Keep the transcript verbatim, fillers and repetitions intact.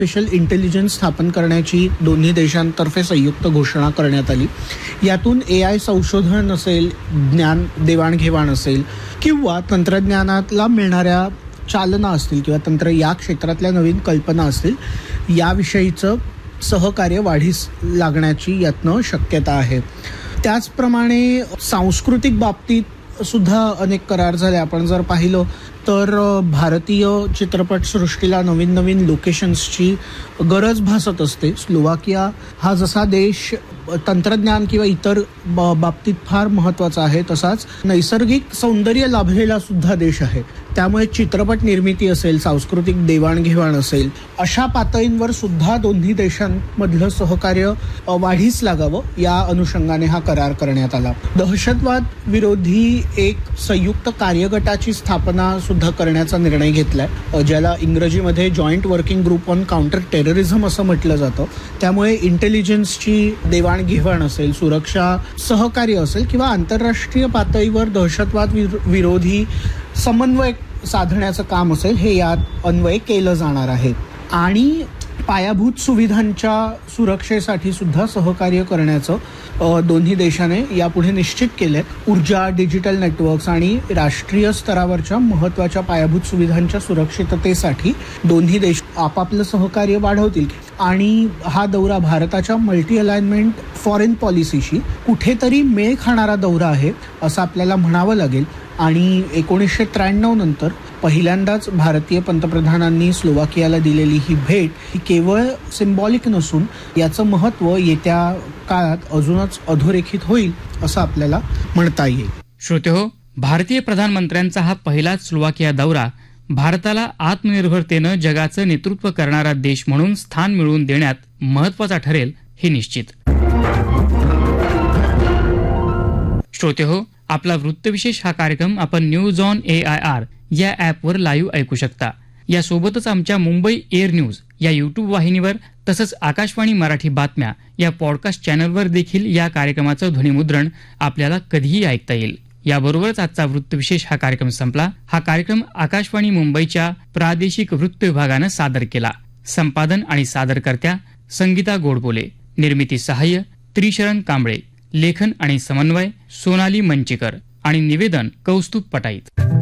Special intelligence स्थापन करण्याची दोन्ही देशांतर्फे संयुक्त घोषणा करण्यात आली. यातून ए आय संशोधन असेल, ज्ञान देवाणघेवाण असेल किंवा तंत्रज्ञानातला मिळणाऱ्या चालना असतील किंवा तंत्र या क्षेत्रातल्या नवीन कल्पना असतील याविषयीचं सहकार्य वाढीस लागण्याची यातनं शक्यता आहे. त्याचप्रमाणे सांस्कृतिक बाबतीत सुद्धा अनेक करार झाले. आपण जर पाहिलं तर भारतीय चित्रपटसृष्टीला नवीन नवीन लोकेशन्सची गरज भासत असते. स्लोवाकिया हा जसा देश तंत्रज्ञान किंवा इतर बाबतीत फार महत्त्वाचा आहे, तसाच नैसर्गिक सौंदर्य लाभलेला सुद्धा देश आहे. त्यामुळे चित्रपट निर्मिती असेल, सांस्कृतिक देवाणघेवाण असेल, अशा पातळींवर सुद्धा दोन्ही देशांमधलं सहकार्य वाढीस लागावं या अनुषंगाने हा करार करण्यात आला. दहशतवाद विरोधी एक संयुक्त कार्यगटाची स्थापना सुद्धा करण्याचा निर्णय घेतलाय, ज्याला इंग्रजीमध्ये joint working group on counter terrorism असं म्हटलं जातं. त्यामुळे इंटेलिजन्सची देवाणघेवाण असेल, सुरक्षा सहकार्य असेल किंवा आंतरराष्ट्रीय पातळीवर दहशतवाद विरोधी समन्वय साधण्याचं काम असेल, हे यात अन्वय केलं जाणार आहे. आणि पायाभूत सुविधांच्या सुरक्षेसाठी सुद्धा सहकार्य करण्याचं दोन्ही देशाने यापुढे निश्चित केलंय. ऊर्जा, डिजिटल नेटवर्क्स आणि राष्ट्रीय स्तरावरच्या महत्त्वाच्या पायाभूत सुविधांच्या सुरक्षिततेसाठी दोन्ही देश आपापलं सहकार्य वाढवतील. आणि हा दौरा भारताच्या मल्टी अलाइनमेंट फॉरेन पॉलिसीशी कुठेतरी मेळ खाणारा दौरा आहे असं आपल्याला म्हणावं लागेल. आणि एकोणीसशे त्र्याण्णव नंतर पहिल्यांदाच भारतीय पंतप्रधानांनी स्लोवाकियाला दिलेली ही भेट ही केवळ सिम्बॉलिक नसून याचं महत्त्व येत्या काळात अजूनच अधोरेखित होईल असं आपल्याला म्हणता येईल. श्रोतेहो, भारतीय प्रधानमंत्र्यांचा हा पहिलाच स्लोवाकिया दौरा भारताला आत्मनिर्भरतेनं जगाचं नेतृत्व करणारा देश म्हणून स्थान मिळवून देण्यात महत्त्वाचा ठरेल हे निश्चित. श्रोतेहो, आपला वृत्तविशेष हा कार्यक्रम आपण news on A I R या ॲपवर लाईव्ह ऐकू शकता. यासोबतच आमच्या मुंबई एअर न्यूज या युट्यूब वाहिनीवर तसंच आकाशवाणी मराठी बातम्या या पॉडकास्ट चॅनलवर देखील या कार्यक्रमाचं ध्वनिमुद्रण आपल्याला कधीही ऐकता येईल. याबरोबरच आजचा वृत्तविशेष हा कार्यक्रम संपला. हा कार्यक्रम आकाशवाणी मुंबईच्या प्रादेशिक वृत्त विभागानं सादर केला. संपादन आणि सादरकर्त्या संगीता गोडबोले, निर्मिती सहाय्य त्रिशरण कांबळे, लेखन आणि समन्वय सोनाली मंचीकर आणि निवेदन कौस्तुभ पटाईत.